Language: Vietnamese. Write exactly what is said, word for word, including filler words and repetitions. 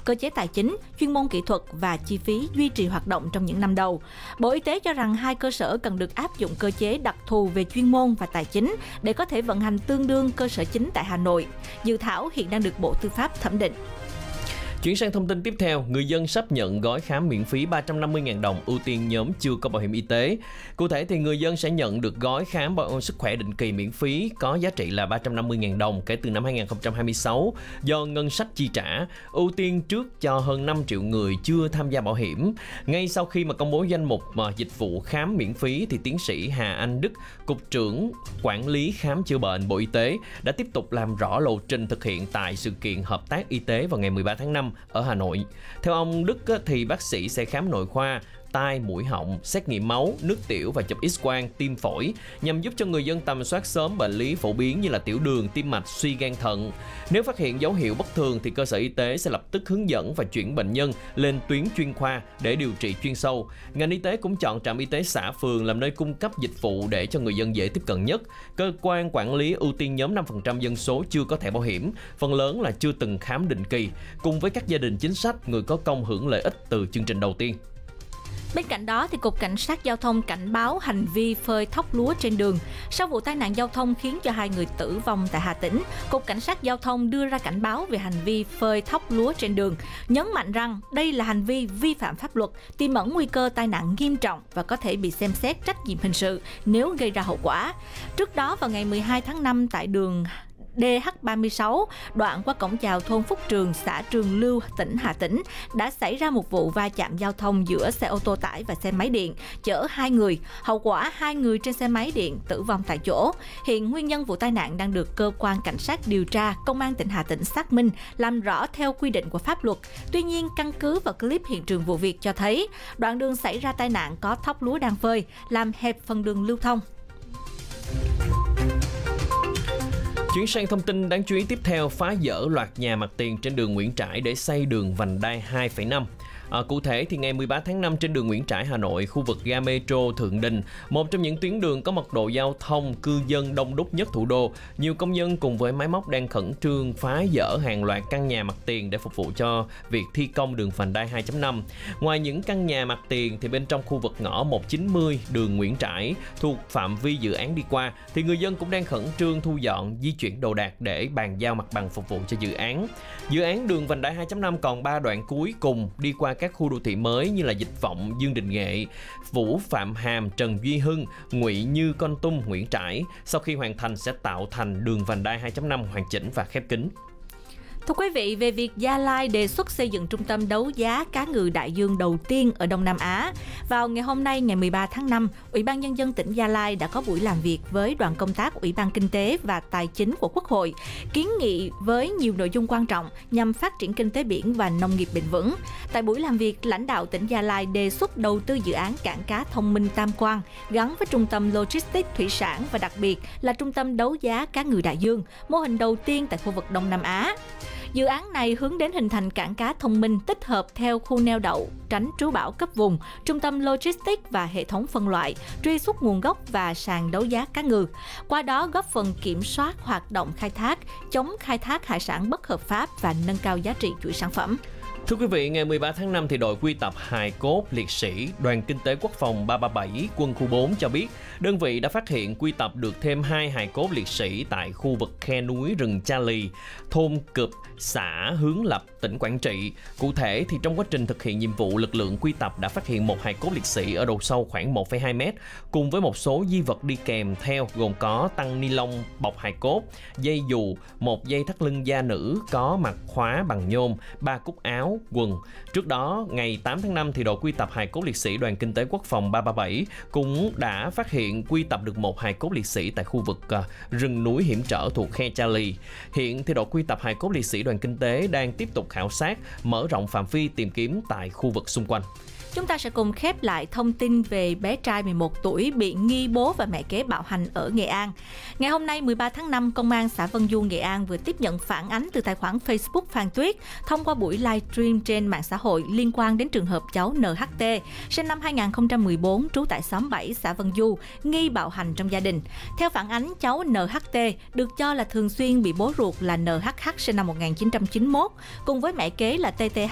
cơ chế tài chính, chuyên môn kỹ thuật và chi phí duy trì hoạt động trong những năm đầu. Bộ Y tế cho rằng hai cơ sở cần được áp dụng cơ chế đặc thù về chuyên môn và tài chính để có thể vận hành tương đương cơ sở chính tại Hà Nội. Dự thảo hiện đang được Bộ Tư pháp thẩm định. Chuyển sang thông tin tiếp theo, người dân sắp nhận gói khám miễn phí ba trăm năm mươi nghìn đồng ưu tiên nhóm chưa có bảo hiểm y tế. Cụ thể thì người dân sẽ nhận được gói khám bảo sức khỏe định kỳ miễn phí có giá trị là ba trăm năm mươi nghìn đồng kể từ năm hai nghìn không trăm hai mươi sáu do ngân sách chi trả, ưu tiên trước cho hơn năm triệu người chưa tham gia bảo hiểm. Ngay sau khi mà công bố danh mục mà dịch vụ khám miễn phí thì tiến sĩ Hà Anh Đức, Cục trưởng Quản lý Khám chữa bệnh Bộ Y tế đã tiếp tục làm rõ lộ trình thực hiện tại sự kiện hợp tác y tế vào ngày mười ba tháng năm ở Hà Nội. Theo ông Đức thì bác sĩ sẽ khám nội khoa, tai, mũi họng, xét nghiệm máu, nước tiểu và chụp X-quang, tim phổi nhằm giúp cho người dân tầm soát sớm bệnh lý phổ biến như là tiểu đường, tim mạch, suy gan thận. Nếu phát hiện dấu hiệu bất thường thì cơ sở y tế sẽ lập tức hướng dẫn và chuyển bệnh nhân lên tuyến chuyên khoa để điều trị chuyên sâu. Ngành y tế cũng chọn trạm y tế xã phường làm nơi cung cấp dịch vụ để cho người dân dễ tiếp cận nhất. Cơ quan quản lý ưu tiên nhóm năm phần trăm dân số chưa có thẻ bảo hiểm, phần lớn là chưa từng khám định kỳ, cùng với các gia đình chính sách, người có công hưởng lợi ích từ chương trình đầu tiên. Bên cạnh đó, thì Cục Cảnh sát Giao thông cảnh báo hành vi phơi thóc lúa trên đường. Sau vụ tai nạn giao thông khiến cho hai người tử vong tại Hà Tĩnh, Cục Cảnh sát Giao thông đưa ra cảnh báo về hành vi phơi thóc lúa trên đường, nhấn mạnh rằng đây là hành vi vi phạm pháp luật, tiềm ẩn nguy cơ tai nạn nghiêm trọng và có thể bị xem xét trách nhiệm hình sự nếu gây ra hậu quả. Trước đó, vào ngày mười hai tháng năm tại đường D H ba mươi sáu, đoạn qua cổng chào thôn Phúc Trường, xã Trường Lưu, tỉnh Hà Tĩnh, đã xảy ra một vụ va chạm giao thông giữa xe ô tô tải và xe máy điện, chở hai người. Hậu quả, hai người trên xe máy điện tử vong tại chỗ. Hiện nguyên nhân vụ tai nạn đang được cơ quan cảnh sát điều tra, Công an tỉnh Hà Tĩnh xác minh, làm rõ theo quy định của pháp luật. Tuy nhiên, căn cứ vào clip hiện trường vụ việc cho thấy, đoạn đường xảy ra tai nạn có thóc lúa đang phơi, làm hẹp phần đường lưu thông. Chuyển sang thông tin đáng chú ý tiếp theo, phá dỡ loạt nhà mặt tiền trên đường Nguyễn Trãi để xây đường vành đai hai phẩy năm. À, cụ thể thì ngày mười ba tháng năm trên đường Nguyễn Trãi, Hà Nội, khu vực ga Metro Thượng Đình, một trong những tuyến đường có mật độ giao thông cư dân đông đúc nhất thủ đô, nhiều công nhân cùng với máy móc đang khẩn trương phá dỡ hàng loạt căn nhà mặt tiền để phục vụ cho việc thi công đường vành đai hai chấm năm. Ngoài những căn nhà mặt tiền thì bên trong khu vực ngõ một trăm chín mươi đường Nguyễn Trãi thuộc phạm vi dự án đi qua thì người dân cũng đang khẩn trương thu dọn, di chuyển đồ đạc để bàn giao mặt bằng phục vụ cho dự án. Dự án đường vành đai hai chấm năm còn ba đoạn cuối cùng đi qua các khu đô thị mới như là Dịch Vọng, Dương Đình Nghệ, Vũ Phạm Hàm, Trần Duy Hưng, Ngụy Như, Kon Tum, Nguyễn Trãi. Sau khi hoàn thành sẽ tạo thành đường vành đai hai chấm năm hoàn chỉnh và khép kín. Thưa quý vị, về việc Gia Lai đề xuất xây dựng trung tâm đấu giá cá ngừ đại dương đầu tiên ở Đông Nam Á, vào ngày hôm nay ngày mười ba tháng năm, Ủy ban Nhân dân tỉnh Gia Lai đã có buổi làm việc với đoàn công tác Ủy ban Kinh tế và Tài chính của Quốc hội, kiến nghị với nhiều nội dung quan trọng nhằm phát triển kinh tế biển và nông nghiệp bền vững. Tại buổi làm việc, lãnh đạo tỉnh Gia Lai đề xuất đầu tư dự án cảng cá thông minh Tam Quan gắn với trung tâm logistics thủy sản và đặc biệt là trung tâm đấu giá cá ngừ đại dương, mô hình đầu tiên tại khu vực Đông Nam Á. Dự án này hướng đến hình thành cảng cá thông minh tích hợp theo khu neo đậu, tránh trú bão cấp vùng, trung tâm logistics và hệ thống phân loại, truy xuất nguồn gốc và sàn đấu giá cá ngừ. Qua đó góp phần kiểm soát hoạt động khai thác, chống khai thác hải sản bất hợp pháp và nâng cao giá trị chuỗi sản phẩm. Thưa quý vị, ngày mười ba tháng năm thì đội quy tập hài cốt liệt sĩ Đoàn Kinh tế Quốc phòng ba ba bảy Quân khu bốn cho biết đơn vị đã phát hiện quy tập được thêm hai hài cốt liệt sĩ tại khu vực khe núi rừng Cha Lì, thôn Cụp, xã Hướng Lập, tỉnh Quảng Trị. Cụ thể thì trong quá trình thực hiện nhiệm vụ, lực lượng quy tập đã phát hiện một hài cốt liệt sĩ ở độ sâu khoảng một phẩy hai mét cùng với một số di vật đi kèm theo gồm có tăng ni lông bọc hài cốt, dây dù, một dây thắt lưng da nữ có mặt khóa bằng nhôm, ba cúc áo, quần. Trước đó, ngày tám tháng năm thì đội quy tập hài cốt liệt sĩ Đoàn Kinh tế Quốc phòng ba ba bảy cũng đã phát hiện quy tập được một hài cốt liệt sĩ tại khu vực uh, rừng núi hiểm trở thuộc khe Cha Lì. Hiện thì đội quy tập hài cốt liệt sĩ Đoàn Kinh tế đang tiếp tục khảo sát, mở rộng phạm vi tìm kiếm tại khu vực xung quanh. Chúng ta sẽ cùng khép lại thông tin về bé trai mười một tuổi bị nghi bố và mẹ kế bạo hành ở Nghệ An. Ngày hôm nay mười ba tháng năm, Công an xã Vân Du, Nghệ An vừa tiếp nhận phản ánh từ tài khoản Facebook Phan Tuyết thông qua buổi livestream trên mạng xã hội liên quan đến trường hợp cháu en hát tê, sinh năm hai nghìn không trăm mười bốn, trú tại xóm bảy, xã Vân Du, nghi bạo hành trong gia đình. Theo phản ánh, cháu en hát tê được cho là thường xuyên bị bố ruột là en hát hát sinh năm một nghìn chín trăm chín mươi mốt cùng với mẹ kế là tê tê